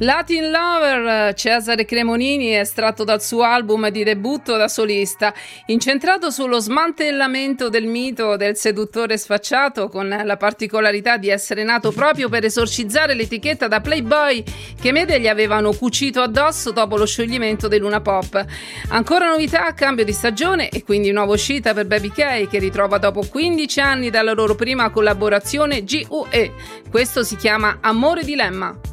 Latin Lover, Cesare Cremonini, è estratto dal suo album di debutto da solista, incentrato sullo smantellamento del mito del seduttore sfacciato, con la particolarità di essere nato proprio per esorcizzare l'etichetta da Playboy che i media gli avevano cucito addosso dopo lo scioglimento dei Luna Pop. Ancora novità a cambio di stagione e quindi nuova uscita per Baby K, che ritrova dopo 15 anni dalla loro prima collaborazione GUE. Questo si chiama Amore Dilemma.